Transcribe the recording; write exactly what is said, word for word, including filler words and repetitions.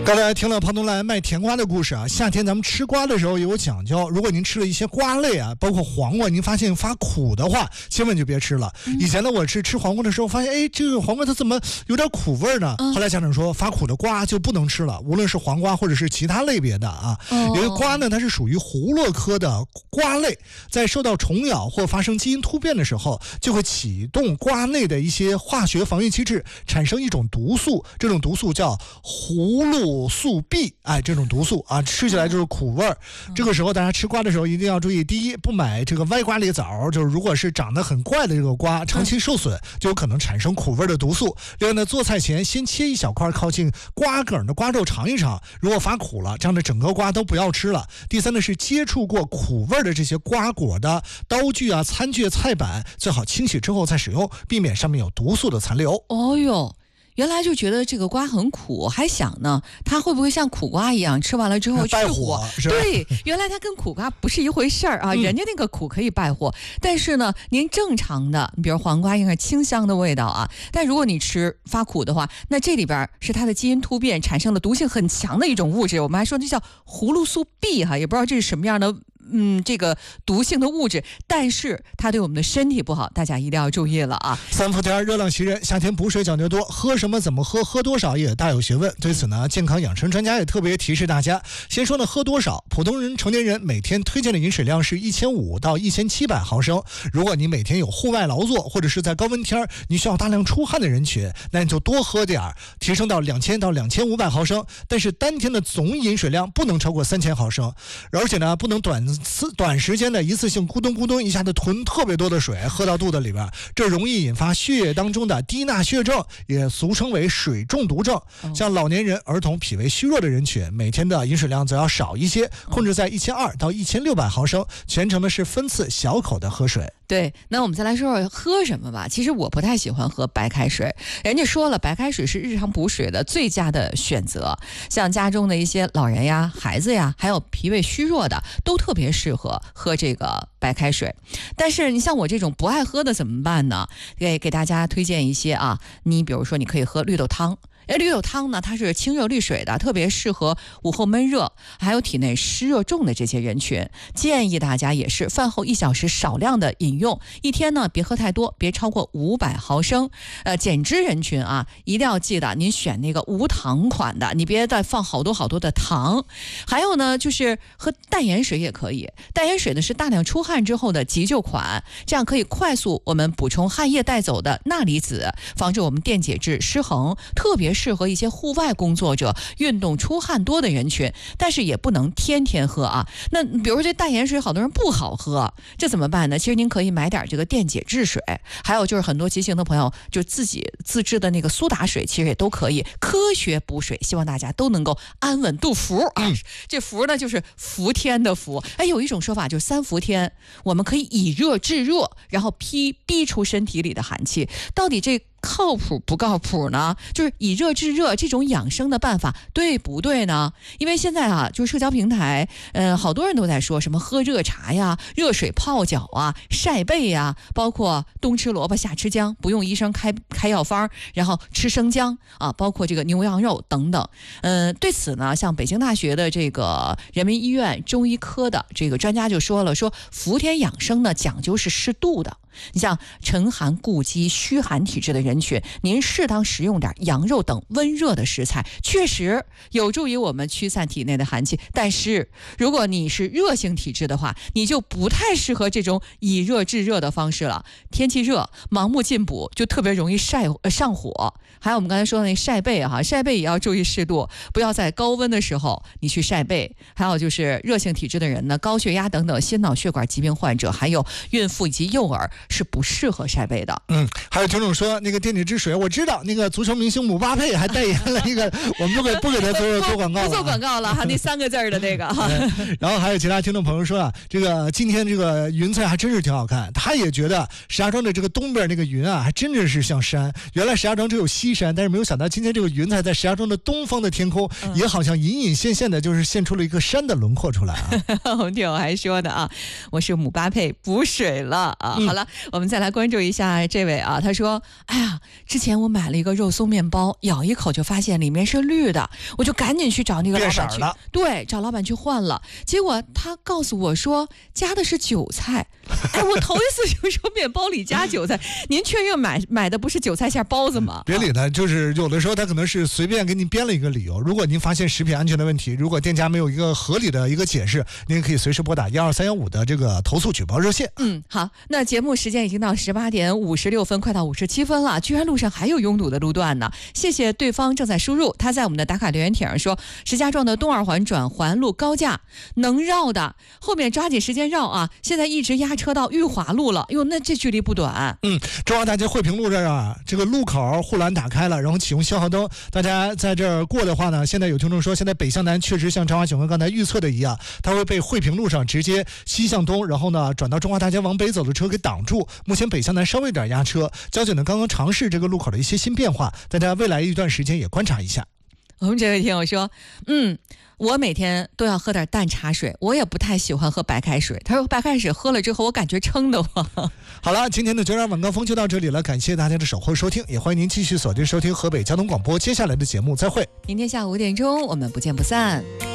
刚才听了庞东来卖甜瓜的故事啊，夏天咱们吃瓜的时候也有讲究，如果您吃了一些瓜类啊，包括黄瓜，您发现发苦的话，千万就别吃了。嗯、以前呢，我是吃黄瓜的时候发现，哎，这个黄瓜它怎么有点苦味呢？嗯、后来家长说，发苦的瓜就不能吃了，无论是黄瓜或者是其他类别的啊。哦、因为瓜呢，它是属于葫芦科的瓜类，在受到虫咬或发生基因突变的时候，就会启动瓜内的一些化学防御机制，产生一种毒素，这种毒素叫葫芦素 B， 哎，这种毒素啊，吃起来就是苦味儿。这个时候大家吃瓜的时候一定要注意，第一，不买这个歪瓜裂枣，就是如果是长得很怪的这个瓜，长期受损就有可能产生苦味的毒素。另外呢，做菜前先切一小块靠近瓜梗的瓜肉尝一尝，如果发苦了，这样的整个瓜都不要吃了。第三呢，是接触过苦味的这些瓜果的刀具啊、餐具、菜板，最好清洗之后再使用，避免上面有毒素的残留。 哦哟。原来就觉得这个瓜很苦，还想呢，它会不会像苦瓜一样吃完了之后去火？ 对，原来它跟苦瓜不是一回事儿啊！嗯、人家那个苦可以败火，但是呢，您正常的，比如黄瓜应该清香的味道啊，但如果你吃发苦的话，那这里边是它的基因突变产生了毒性很强的一种物质，我们还说这叫葫芦素 B 哈，也不知道这是什么样的。嗯，这个毒性的物质，但是它对我们的身体不好，大家一定要注意了啊！ 三伏天热浪袭人，夏天补水讲究多，喝什么怎么喝，喝多少也大有学问。对此呢，健康养生专家也特别提示大家。先说呢，喝多少？普通人、成年人每天推荐的饮水量是一千五到一千七百毫升。如果你每天有户外劳作，或者是在高温天你需要大量出汗的人群，那你就多喝点儿，提升到两千到两千五百毫升。但是当天的总饮水量不能超过三千毫升，而且呢，不能短。短时间的一次性咕咚咕咚一下子囤特别多的水喝到肚子里边，这容易引发血液当中的低钠血症，也俗称为水中毒症。像老年人、儿童、脾胃虚弱的人群，每天的饮水量则要少一些，控制在一千二到一千六百毫升，全程的是分次小口的喝水。 对，那我们再来说说喝什么吧。其实我不太喜欢喝白开水，人家说了，白开水是日常补水的最佳的选择。像家中的一些老人呀、孩子呀，还有脾胃虚弱的，都特别适合喝这个白开水。但是你像我这种不爱喝的怎么办呢？给给大家推荐一些啊，你比如说你可以喝绿豆汤。哎，绿豆汤呢，它是清热利水的，特别适合午后闷热，还有体内湿热重的这些人群。建议大家也是饭后一小时少量的饮用，一天呢别喝太多，别超过五百毫升。呃，减脂人群啊，一定要记得您选那个无糖款的，你别再放好多好多的糖。还有呢，就是喝淡盐水也可以，淡盐水呢是大量出汗之后的急救款，这样可以快速我们补充汗液带走的钠离子，防止我们电解质失衡，特别适合一些户外工作者、运动出汗多的人群，但是也不能天天喝啊。那比如说这淡盐水，好多人不好喝，这怎么办呢？其实您可以买点这个电解质水，还有就是很多急性的朋友就自己自制的那个苏打水，其实也都可以科学补水。希望大家都能够安稳度伏啊！嗯、这伏呢就是伏天的伏。哎，有一种说法就是三伏天，我们可以以热制热，然后逼逼出身体里的寒气。到底这靠谱不靠谱呢？就是以热制热这种养生的办法对不对呢？因为现在啊，就是社交平台，呃，好多人都在说什么喝热茶呀、热水泡脚啊、晒背呀，包括冬吃萝卜夏吃姜，不用医生开开药方，然后吃生姜啊，包括这个牛羊肉等等。嗯、呃，对此呢，像北京大学的这个人民医院中医科的这个专家就说了，说伏天养生呢讲究是适度的。你像沉寒固积、虚寒体质的人群，您适当食用点羊肉等温热的食材，确实有助于我们驱散体内的寒气。但是如果你是热性体质的话，你就不太适合这种以热制热的方式了。天气热，盲目进补就特别容易晒呃上火。还有我们刚才说的那晒背哈、啊，晒背也要注意适度，不要在高温的时候你去晒背。还有就是热性体质的人呢，高血压等等心脑血管疾病患者，还有孕妇以及幼儿是不适合晒背的。 嗯，还有听众说那个电解质水，我知道那个足球明星姆巴佩还代言了一个，我们不给不给他做做广告了， 不做广告了哈，那三个字的那个哈。 然后还有其他听众朋友说啊，这个今天这个云彩还真是挺好看，他也觉得石家庄的这个东边那个云啊，还真的是像山。原来石家庄只有西山，但是没有想到今天这个云彩在石家庄的东方的天空，嗯、也好像隐隐现现的，就是现出了一个山的轮廓出来啊。 我听我还说的啊，我是姆巴佩补水了啊。嗯、好了。 我们再来关注一下这位啊，他说：“哎呀，之前我买了一个肉松面包，咬一口就发现里面是绿的，我就赶紧去找那个老板去，对，找老板去换了。结果他告诉我说加的是韭菜，哎，我头一次听说面包里加韭菜。您确认买买的不是韭菜馅包子吗？ 别理他，就是有的时候他可能是随便给你编了一个理由。如果您发现食品安全的问题，如果店家没有一个合理的一个解释，您可以随时拨打一二三幺五的这个投诉举报热线。 嗯，好，那节目时间已经到十八点五十六分，快到五十七分了，居然路上还有拥堵的路段呢。谢谢对方正在输入，他在我们的打卡留言帖上说，石家庄的东二环转环路高架能绕的，后面抓紧时间绕啊！现在一直压车到裕华路了，哟，那这距离不短。 嗯，中华大街惠平路这儿啊，这个路口护栏打开了，然后启用消防灯，大家在这儿过的话呢，现在有听众说，现在北向南确实像张华警官刚才预测的一样，它会被惠平路上直接西向东，然后呢转到中华大街往北走的车给挡住。目前北向南稍微有点压车，交警呢刚刚尝试这个路口的一些新变化，大家未来一段时间也观察一下。 我们这位听友说，嗯，我每天都要喝点淡茶水，我也不太喜欢喝白开水。他说白开水喝了之后，我感觉撑得慌。 好了，今天的九点晚高峰就到这里了，感谢大家的守候收听，也欢迎您继续锁定收听河北交通广播接下来的节目，再会。 明天下午五点钟，我们不见不散。